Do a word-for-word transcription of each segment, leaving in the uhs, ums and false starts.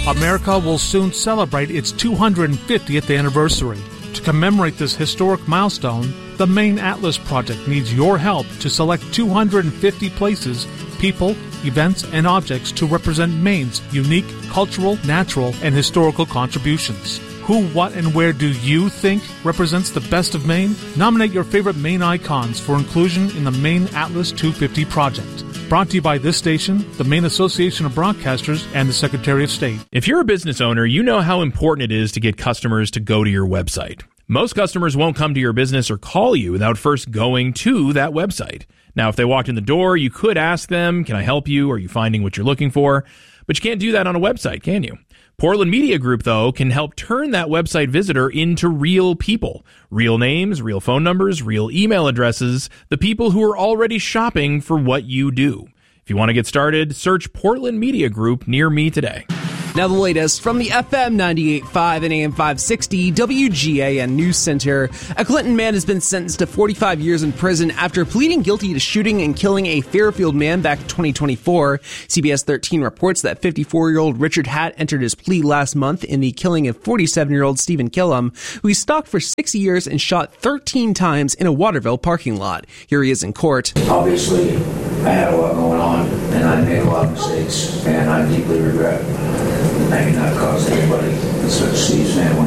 America will soon celebrate its two hundred fiftieth anniversary. To commemorate this historic milestone, the Maine Atlas Project needs your help to select two hundred fifty places, people, events, and objects to represent Maine's unique cultural, natural, and historical contributions. Who, what, and where do you think represents the best of Maine? Nominate your favorite Maine icons for inclusion in the Maine Atlas two fifty project. Brought to you by this station, the Maine Association of Broadcasters, and the Secretary of State. If you're a business owner, you know how important it is to get customers to go to your website. Most customers won't come to your business or call you without first going to that website. Now, if they walked in the door, you could ask them, can I help you? Are you finding what you're looking for? But you can't do that on a website, can you? Portland Media Group, though, can help turn that website visitor into real people. Real names, real phone numbers, real email addresses, the people who are already shopping for what you do. If you want to get started, search Portland Media Group near me today. Now the latest from the F M ninety-eight point five and A M five sixty W G A N News Center. A Clinton man has been sentenced to forty-five years in prison after pleading guilty to shooting and killing a Fairfield man back in twenty twenty-four. C B S thirteen reports that fifty-four-year-old Richard Hatt entered his plea last month in the killing of forty-seven-year-old Stephen Killam, who he stalked for six years and shot thirteen times in a Waterville parking lot. Here he is in court. Obviously, I had a lot going on, and I made a lot of mistakes, and I deeply regret having not caused anybody, except Steve's family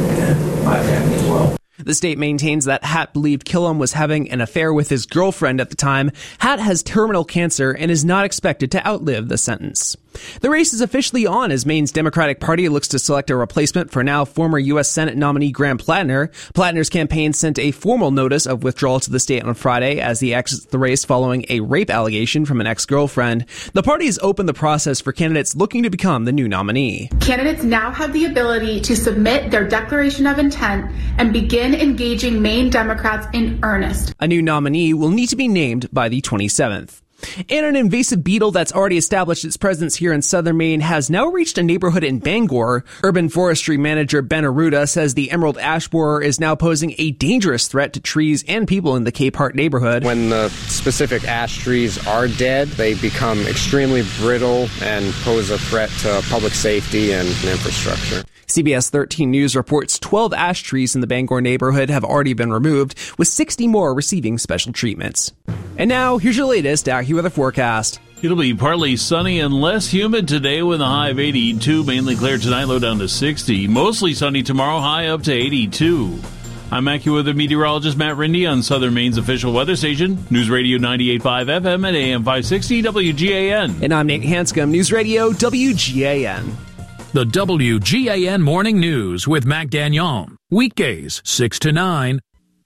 and my family as well. The state maintains that Hatt believed Killam was having an affair with his girlfriend at the time. Hatt has terminal cancer and is not expected to outlive the sentence. The race is officially on as Maine's Democratic Party looks to select a replacement for now former U S Senate nominee Graham Plattner. Plattner's campaign sent a formal notice of withdrawal to the state on Friday as he exits the race following a rape allegation from an ex-girlfriend. The party has opened the process for candidates looking to become the new nominee. Candidates now have the ability to submit their declaration of intent and begin engaging Maine Democrats in earnest. A new nominee will need to be named by the twenty-seventh. And an invasive beetle that's already established its presence here in southern Maine has now reached a neighborhood in Bangor. Urban forestry manager Ben Aruda says the emerald ash borer is now posing a dangerous threat to trees and people in the Cape Hart neighborhood. When the specific ash trees are dead, they become extremely brittle and pose a threat to public safety and infrastructure. C B S thirteen News reports twelve ash trees in the Bangor neighborhood have already been removed, with sixty more receiving special treatments. And now, here's your latest AccuWeather forecast. It'll be partly sunny and less humid today with a high of eighty-two. Mainly clear tonight, low down to sixty. Mostly sunny tomorrow, high up to eighty-two. I'm AccuWeather meteorologist Matt Rindy on Southern Maine's official weather station, News Radio ninety-eight point five F M and A M five sixty W G A N. And I'm Nate Hanscom, News Radio W G A N. The W G A N Morning News with Mac Gagnon. Weekdays, six to nine.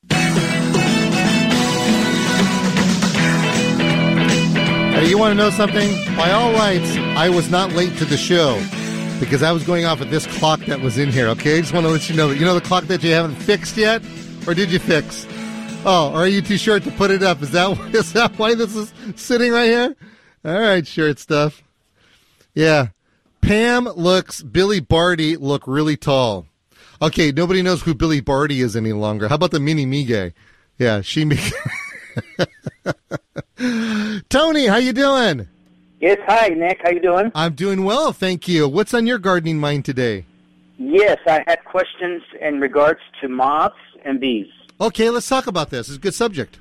Hey, you want to know something? By all rights, I was not late to the show because I was going off at this clock that was in here, okay? I just want to let you know that. You know the clock that you haven't fixed yet? Or did you fix? Oh, or are you too short to put it up? Is that, is that why this is sitting right here? All right, short stuff. Yeah. Pam looks, Billy Barty look really tall. Okay, nobody knows who Billy Barty is any longer. How about the Mini Me guy? Yeah, she... Me- Tony, how you doing? Yes, hi, Nick. How you doing? I'm doing well, thank you. What's on your gardening mind today? Yes, I had questions in regards to moths and bees. Okay, let's talk about this. It's a good subject.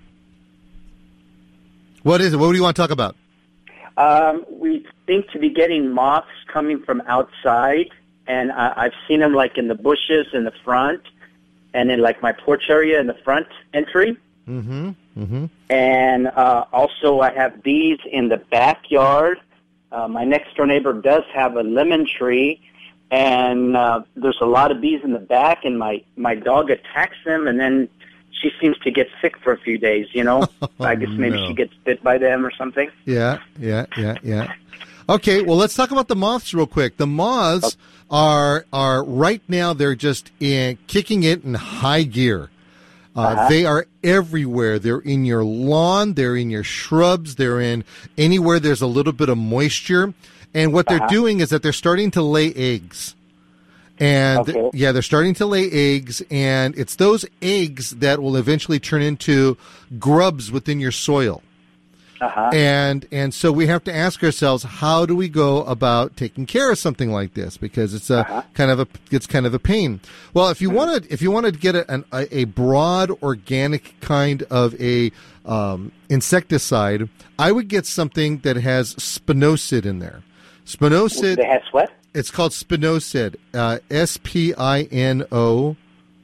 What is it? What do you want to talk about? Um, we seem to be getting moths coming from outside, and I, I've seen them like in the bushes in the front, and in like my porch area in the front entry. Mm-hmm. Mm-hmm. And uh, also, I have bees in the backyard. Uh, my next door neighbor does have a lemon tree, and uh, there's a lot of bees in the back. And my my dog attacks them, and then she seems to get sick for a few days. You know, oh, I guess maybe no. she gets bit by them or something. Yeah, yeah, yeah, yeah. Okay, well, let's talk about the moths real quick. The moths okay. are are right now. They're just in, kicking it in high gear. Uh, uh-huh. They are everywhere. They're in your lawn. They're in your shrubs. They're in anywhere there's a little bit of moisture. And what uh-huh. they're doing is that they're starting to lay eggs. And, okay. yeah, they're starting to lay eggs. And it's those eggs that will eventually turn into grubs within your soil. Uh-huh. And and so we have to ask ourselves, how do we go about taking care of something like this? Because it's a Uh-huh. kind of a it's kind of a pain. Well, if you wanted if you wanted to get a, an, a, a broad organic kind of a um, insecticide, I would get something that has spinosad in there. Spinosad. It has what? It's called spinosad. Uh, S P I N O.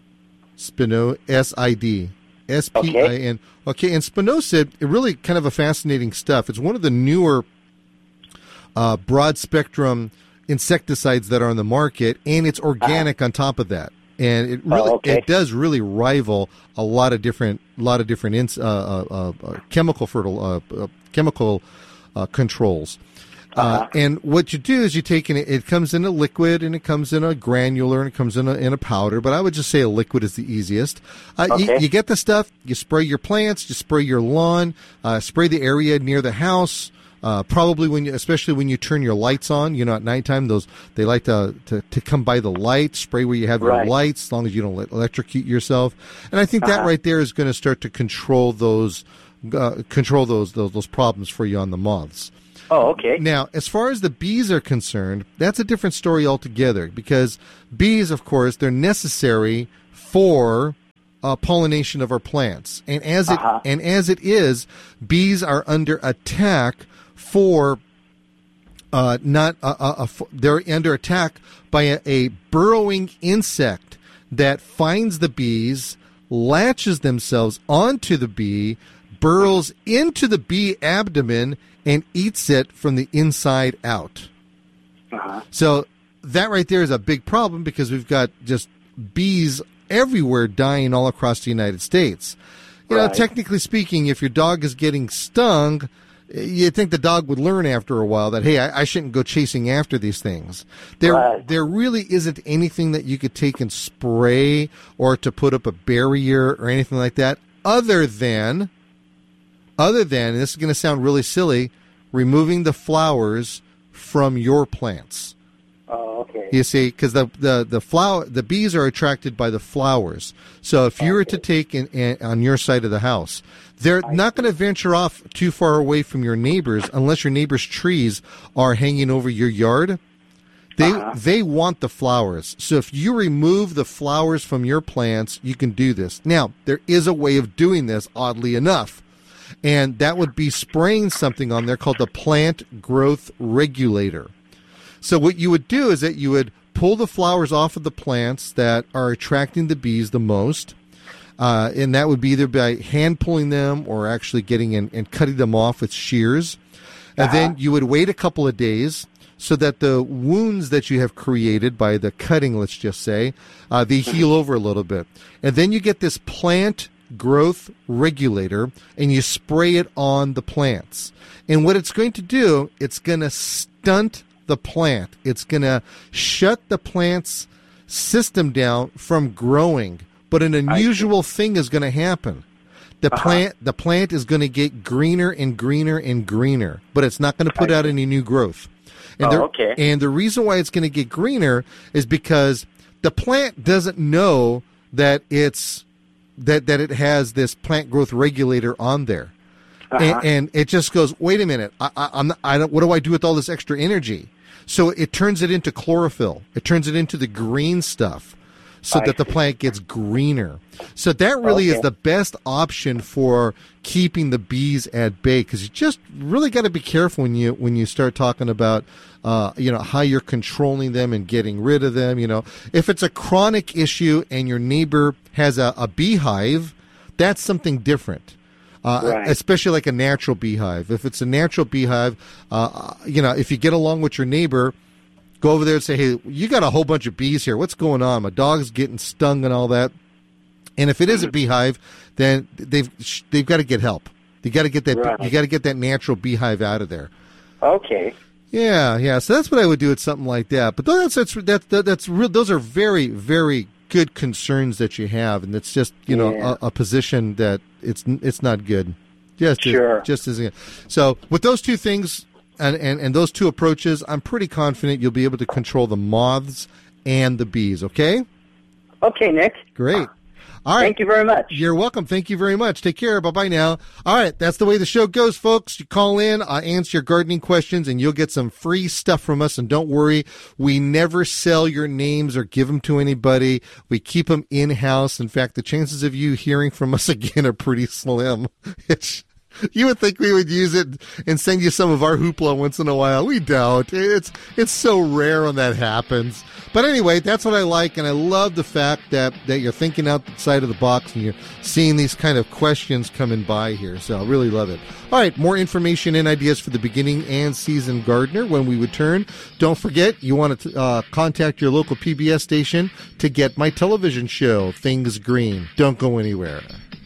Spino S I D. S P I N. Okay, and spinosad, it really kind of a fascinating stuff. It's one of the newer uh, broad spectrum insecticides that are on the market, and it's organic uh-huh. on top of that. And it really, oh, okay. it does really rival a lot of different, lot of different ins, uh, uh, uh, chemical fertile, uh, uh, chemical uh, controls. Uh, and what you do is you take it, it comes in a liquid and it comes in a granular and it comes in a, in a powder, but I would just say a liquid is the easiest. Uh, okay. you, you get the stuff, you spray your plants, you spray your lawn, uh, spray the area near the house, uh, probably when you, especially when you turn your lights on, you know, at nighttime, those, they like to, to, to come by the light, spray where you have right. your lights, as long as you don't electrocute yourself. And I think uh-huh. that right there is going to start to control those, uh, control those, those, those problems for you on the moths. Oh, okay. Now, as far as the bees are concerned, that's a different story altogether, because bees, of course, they're necessary for uh, pollination of our plants. And as it uh-huh. and as it is, bees are under attack for uh, not a, a, a, they're under attack by a, a burrowing insect that finds the bees, latches themselves onto the bee, burrows into the bee abdomen, and eats it from the inside out. Uh-huh. So that right there is a big problem, because we've got just bees everywhere dying all across the United States. You right. know, technically speaking, if your dog is getting stung, you'd think the dog would learn after a while that, hey, I, I shouldn't go chasing after these things. There, right. there really isn't anything that you could take and spray or to put up a barrier or anything like that, other than... Other than, and this is going to sound really silly, removing the flowers from your plants. Oh, okay. You see, because the, the, the flower, the bees are attracted by the flowers. So if you were to take in, in, on your side of the house, they're I not going to venture off too far away from your neighbors unless your neighbors' trees are hanging over your yard. They uh-huh. they want the flowers. So if you remove the flowers from your plants, you can do this. Now, there is a way of doing this, oddly enough. And that would be spraying something on there called the plant growth regulator. So what you would do is that you would pull the flowers off of the plants that are attracting the bees the most. Uh, and that would be either by hand pulling them or actually getting in and cutting them off with shears. And uh-huh. then you would wait a couple of days so that the wounds that you have created by the cutting, let's just say, uh, they heal over a little bit. And then you get this plant growth regulator and you spray it on the plants. And what it's going to do, it's going to stunt the plant. It's going to shut the plant's system down from growing. But an unusual thing is going to happen. The uh-huh. plant the plant is going to get greener and greener and greener, but it's not going to put out any new growth. And oh, the, okay. And the reason why it's going to get greener is because the plant doesn't know that it's that that it has this plant growth regulator on there, uh-huh. and, and it just goes, wait a minute, I, I, I'm not, I don't. What do I do with all this extra energy? So it turns it into chlorophyll. It turns it into the green stuff, so I that the see. plant gets greener. So that really okay. is the best option for keeping the bees at bay, because you just really got to be careful when you when you start talking about uh, you know how you're controlling them and getting rid of them. You know, if it's a chronic issue and your neighbor has a, a beehive, that's something different. Uh, right. Especially like a natural beehive. If it's a natural beehive, uh, you know, if you get along with your neighbor, go over there and say, hey, you got a whole bunch of bees here. What's going on? My dog's getting stung and all that. And if it is a beehive, then they've they've got to get help. You got to get that right. you got to get that natural beehive out of there. Okay. Yeah, yeah. So that's what I would do with something like that. But that's that's that's that, that's real. Those are very very good concerns that you have, and it's just you know yeah. a, a position that it's it's not good. Just sure. just isn't. So with those two things. And, and and those two approaches, I'm pretty confident you'll be able to control the moths and the bees, okay? Okay, Nick. Great. All right. Thank you very much. You're welcome. Thank you very much. Take care. Bye-bye now. All right. That's the way the show goes, folks. You call in, uh, answer your gardening questions, and you'll get some free stuff from us. And don't worry, we never sell your names or give them to anybody. We keep them in-house. In fact, the chances of you hearing from us again are pretty slim. It's, you would think we would use it and send you some of our hoopla once in a while. We don't. It's it's so rare when that happens. But anyway, that's what I like, and I love the fact that, that you're thinking outside of the box and you're seeing these kind of questions coming by here. So I really love it. All right, more information and ideas for the beginning and season gardener when we return. Don't forget, you want to uh, contact your local P B S station to get my television show, Things Green. Don't go anywhere.